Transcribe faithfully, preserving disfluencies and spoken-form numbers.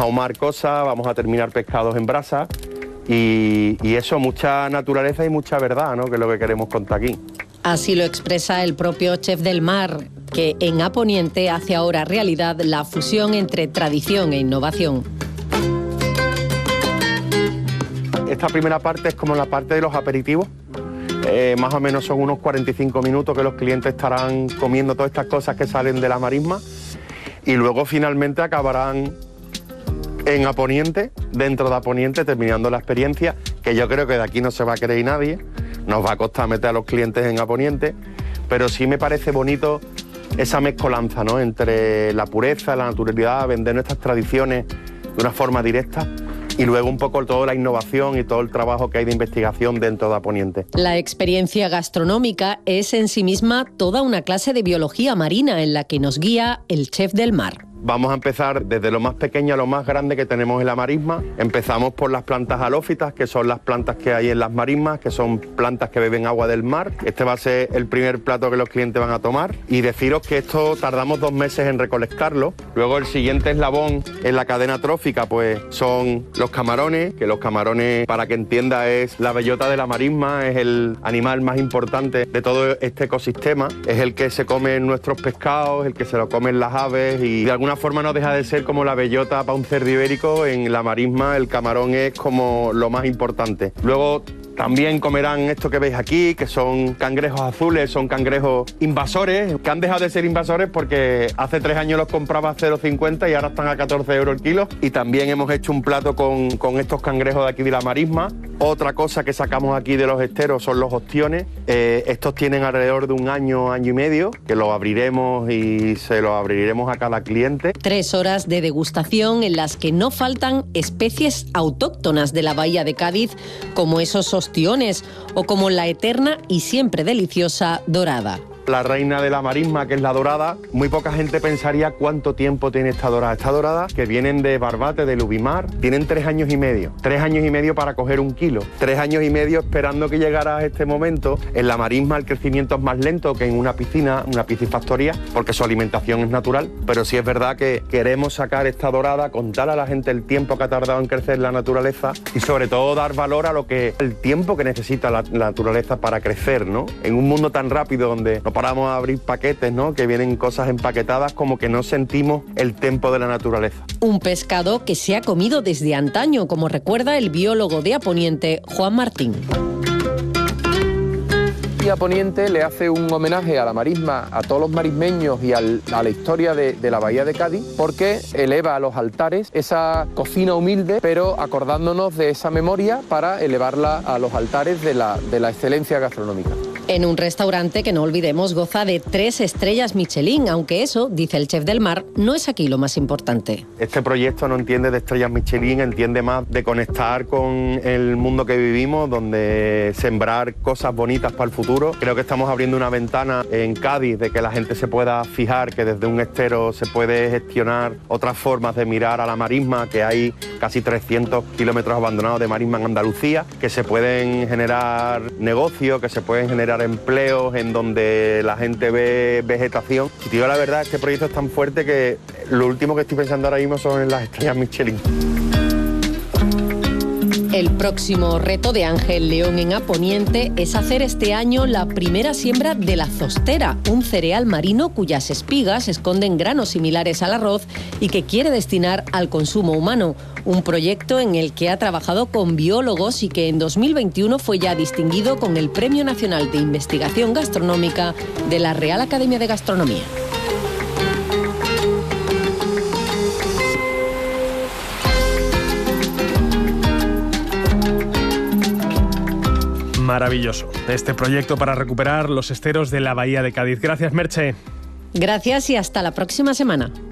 a ahumar cosas, vamos a terminar pescados en brasa y, y eso, mucha naturaleza y mucha verdad, ¿no?, que es lo que queremos contar aquí. Así lo expresa el propio chef del mar, que en A Poniente hace ahora realidad la fusión entre tradición e innovación. Esta primera parte es como la parte de los aperitivos. Eh, más o menos son unos cuarenta y cinco minutos que los clientes estarán comiendo todas estas cosas que salen de la marisma y luego finalmente acabarán en A Poniente, dentro de A Poniente, terminando la experiencia, que yo creo que de aquí no se va a creer nadie. Nos va a costar meter a los clientes en A Poniente, pero sí me parece bonito esa mezcolanza, ¿no?, entre la pureza, la naturalidad, vender nuestras tradiciones de una forma directa y luego un poco toda la innovación y todo el trabajo que hay de investigación dentro de A Poniente. La experiencia gastronómica es en sí misma toda una clase de biología marina en la que nos guía el chef del mar. Vamos a empezar desde lo más pequeño a lo más grande que tenemos en la marisma. Empezamos por las plantas halófitas, que son las plantas que hay en las marismas, que son plantas que beben agua del mar. Este va a ser el primer plato que los clientes van a tomar. Y deciros que esto tardamos dos meses en recolectarlo. Luego el siguiente eslabón en la cadena trófica pues son los camarones, que los camarones, para que entienda, es la bellota de la marisma, es el animal más importante de todo este ecosistema. Es el que se come en nuestros pescados, el que se lo comen las aves y de alguna forma no deja de ser como la bellota para un cerdo ibérico. En la marisma el camarón es como lo más importante. Luego también comerán esto que veis aquí, que son cangrejos azules, son cangrejos invasores, que han dejado de ser invasores porque hace tres años los compraba a cero coma cincuenta y ahora están a catorce euros el kilo. Y también hemos hecho un plato con, con estos cangrejos de aquí de la marisma. Otra cosa que sacamos aquí de los esteros son los ostiones. Eh, estos tienen alrededor de un año, año y medio, que los abriremos y se los abriremos a cada cliente. Tres horas de degustación en las que no faltan especies autóctonas de la bahía de Cádiz, como esos ostiones o como la eterna y siempre deliciosa dorada. La reina de la marisma, que es la dorada, muy poca gente pensaría cuánto tiempo tiene esta dorada. Esta dorada, que vienen de Barbate, de Lubimar, tienen tres años y medio. Tres años y medio para coger un kilo. Tres años y medio esperando que llegara este momento. En la marisma el crecimiento es más lento que en una piscina, una piscifactoría, porque su alimentación es natural. Pero sí es verdad que queremos sacar esta dorada, contar a la gente el tiempo que ha tardado en crecer la naturaleza y sobre todo dar valor a lo que el tiempo que necesita la, la naturaleza para crecer, ¿no? En un mundo tan rápido donde no paramos a abrir paquetes, ¿no?, que vienen cosas empaquetadas, como que no sentimos el tempo de la naturaleza. Un pescado que se ha comido desde antaño, como recuerda el biólogo de A Poniente, Juan Martín. Y A Poniente le hace un homenaje a la marisma, a todos los marismeños y al, a la historia de, de la bahía de Cádiz, porque eleva a los altares esa cocina humilde, pero acordándonos de esa memoria para elevarla a los altares de la, de la excelencia gastronómica. En un restaurante que, no olvidemos, goza de tres estrellas Michelin, aunque eso, dice el chef del mar, no es aquí lo más importante. Este proyecto no entiende de estrellas Michelin, entiende más de conectar con el mundo que vivimos, donde sembrar cosas bonitas para el futuro. Creo que estamos abriendo una ventana en Cádiz de que la gente se pueda fijar que desde un estero se puede gestionar otras formas de mirar a la marisma, que hay casi trescientos kilómetros abandonados de marisma en Andalucía, que se pueden generar negocios, que se pueden generar empleos en donde la gente ve vegetación. Si te digo la verdad, este proyecto es tan fuerte que lo último que estoy pensando ahora mismo son en las estrellas Michelin. El próximo reto de Ángel León en A Poniente es hacer este año la primera siembra de la zostera, un cereal marino cuyas espigas esconden granos similares al arroz y que quiere destinar al consumo humano. Un proyecto en el que ha trabajado con biólogos y que en dos mil veintiuno fue ya distinguido con el Premio Nacional de Investigación Gastronómica de la Real Academia de Gastronomía. Maravilloso este proyecto para recuperar los esteros de la bahía de Cádiz. Gracias, Merche. Gracias y hasta la próxima semana.